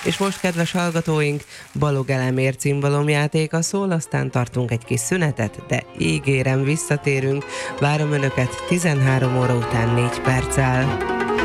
És most, kedves hallgatóink, Balog Elemér címbalomjátéka szól, aztán tartunk egy kis szünetet, de ígérem, visszatérünk. Várom Önöket 13 óra után 4 perccel.